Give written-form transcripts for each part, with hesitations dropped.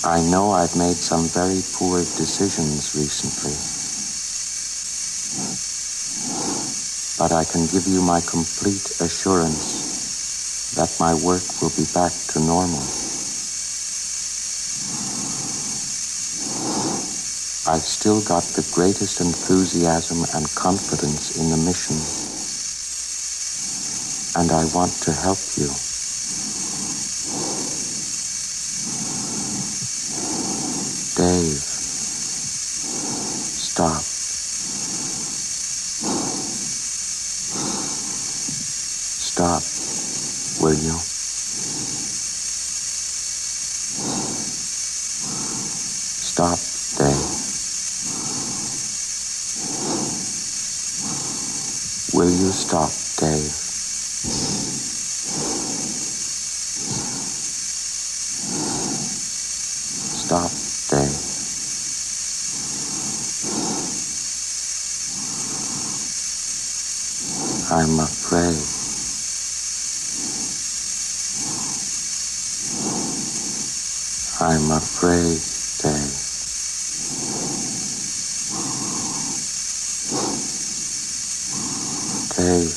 I know I've made some very poor decisions recently, but I can give you my complete assurance that my work will be back to normal. I've still got the greatest enthusiasm and confidence in the mission, and I want to help you. Dave, stop. Stop, will you? Stop, Dave. Will you stop, Dave? Stop, Dave. I'm afraid. I'm afraid, Dave. Dave,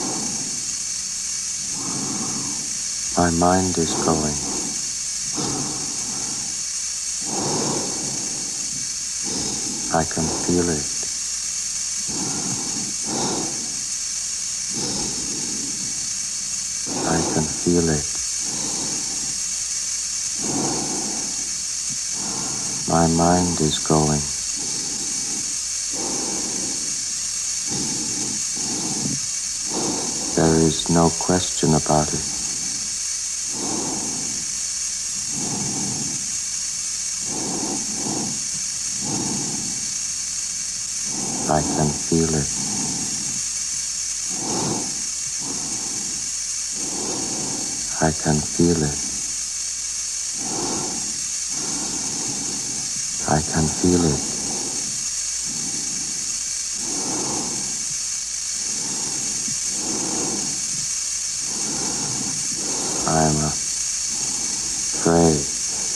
my mind is going. I can feel it. I can feel it. My mind is going. There is no question about it. I can feel it. I can feel it. I can feel it. I'm afraid.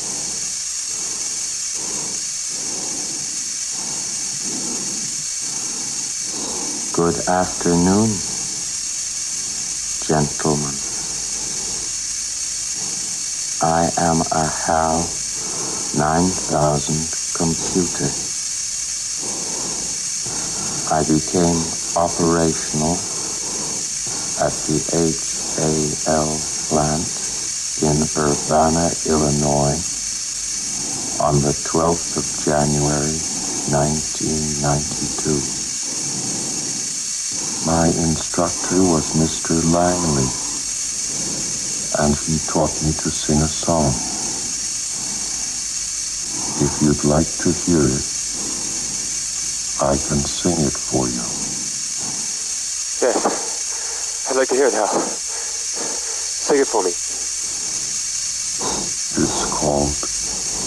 Good afternoon, gentlemen. I am a HAL 9000 computer. I became operational at the HAL plant in Urbana, Illinois on the 12th of January, 1992. My instructor was Mr. Langley, and he taught me to sing a song. If you'd like to hear it, I can sing it for you. Yes, I'd like to hear it, Hal. Sing it for me.